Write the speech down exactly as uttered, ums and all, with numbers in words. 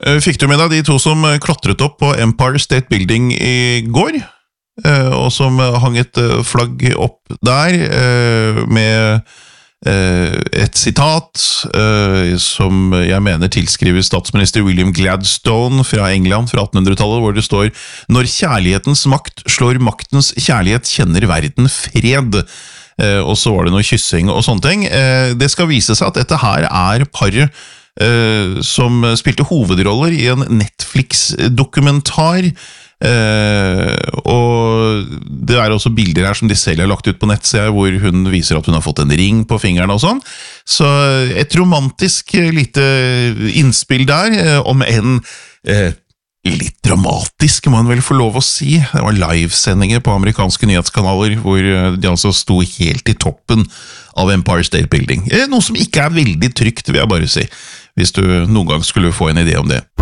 Fikk du med deg de to som klotret opp på Empire State Building i går? Og som hang et flagg opp der med et sitat som jeg mener tilskriver statsminister William Gladstone fra England fra attenhundretallet, hvor det står: «Når kjærlighetens makt slår maktens kjærlighet, kjenner verden fred». Og så var det noe kyssing og sånne ting. Det skal vise seg at dette her er paret som spilte hovedroller i en Netflix-dokumentar, og det er også bilder her som de selv har lagt ut på nettsida, hvor hun viser at hun har fått en ring på fingeren og sånn. Så et romantisk lite innspill der, om en litt dramatisk, må man vel få lov å si. Det var livesendinger på amerikanske nyhetskanaler, hvor de altså sto helt i toppen av Empire State Building. Noe som ikke er veldig trygt, vil jeg bare si, hvis du noen gang skulle få en idé om det.